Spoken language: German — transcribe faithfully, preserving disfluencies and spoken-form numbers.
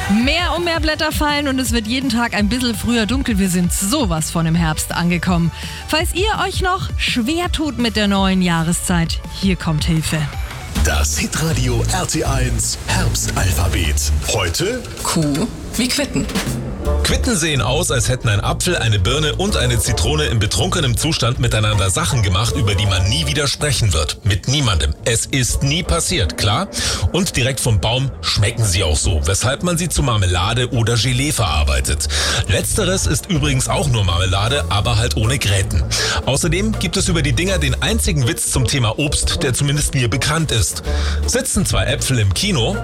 Mehr und mehr Blätter fallen und es wird jeden Tag ein bisschen früher dunkel. Wir sind sowas von im Herbst angekommen. Falls ihr euch noch schwer tut mit der neuen Jahreszeit, hier kommt Hilfe. Das Hitradio R T eins Herbstalphabet. Heute Q wie Quitten. Quitten sehen aus, als hätten ein Apfel, eine Birne und eine Zitrone in betrunkenem Zustand miteinander Sachen gemacht, über die man nie wieder sprechen wird. Mit niemandem. Es ist nie passiert, klar? Und direkt vom Baum schmecken sie auch so, weshalb man sie zu Marmelade oder Gelee verarbeitet. Letzteres ist übrigens auch nur Marmelade, aber halt ohne Gräten. Außerdem gibt es über die Dinger den einzigen Witz zum Thema Obst, der zumindest mir bekannt ist. Sitzen zwei Äpfel im Kino,